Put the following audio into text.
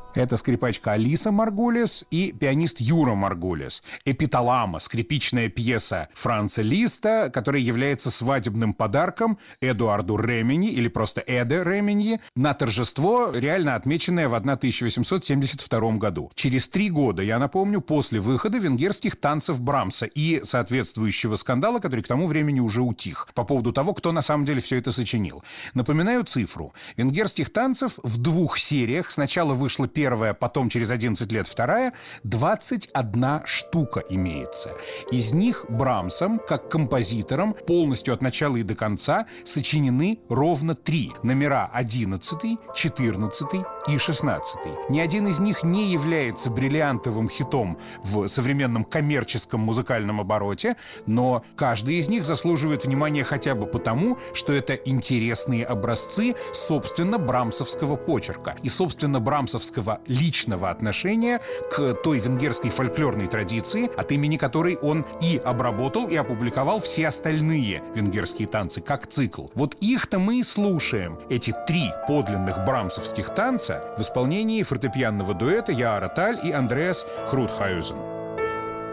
Это скрипачка Алиса Маргулис и пианист Юра Маргулис. «Эпиталама» — скрипичная пьеса Франца Листа, которая является свадебным подарком Эдуарду Ремени, или просто Эде Ремени, на торжество, реально отмеченное в 1872 году. Через 3 года, я напомню, после выхода венгерских танцев Брамса и соответствующего скандала, который к тому времени уже утих, по поводу того, кто на самом деле все это сочинил. Напоминаю цифру. Венгерских танцев в 2 сериях, сначала вышло первая, потом через 11 лет вторая, 21 штука имеется. Из них Брамсом, как композитором, полностью от начала и до конца сочинены ровно 3. Номера 11, 14 и 16. Ни один из них не является бриллиантовым хитом в современном коммерческом музыкальном обороте, но каждый из них заслуживает внимания хотя бы потому, что это интересные образцы, собственно, брамсовского почерка и, собственно, брамсовского личного отношения к той венгерской фольклорной традиции, от имени которой он и обработал, и опубликовал все остальные венгерские танцы, как цикл. Вот их-то мы и слушаем, эти 3 подлинных брамсовских танца в исполнении фортепианного дуэта Яара Таль и Андреас Хрутхаузен.